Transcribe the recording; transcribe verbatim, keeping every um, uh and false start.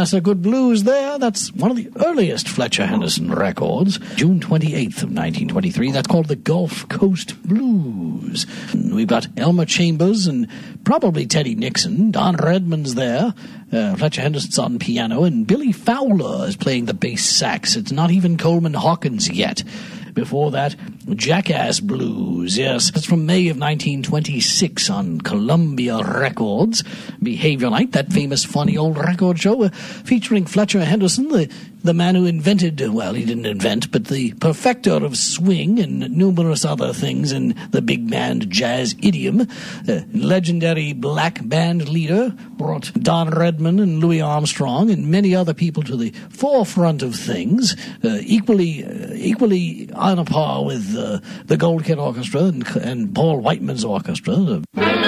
That's a good blues there. That's one of the earliest Fletcher Henderson records. June twenty-eighth of nineteen twenty-three. That's called the Gulf Coast Blues. And we've got Elmer Chambers and probably Teddy Nixon. Don Redman's there. Uh, Fletcher Henderson's on piano. And Billy Fowler is playing the bass sax. It's not even Coleman Hawkins yet. Before that, Jackass Blues, yes. That's from May of nineteen twenty-six on Columbia Records. Behavior Night, that famous funny old record show uh, featuring Fletcher Henderson, the, the man who invented, well, he didn't invent, but the perfecter of swing and numerous other things in the big band jazz idiom. Uh, legendary black band leader brought Don Redman and Louis Armstrong and many other people to the forefront of things, uh, equally, uh, equally on a par with uh, the Gold Kid Orchestra and, and Paul Whiteman's orchestra.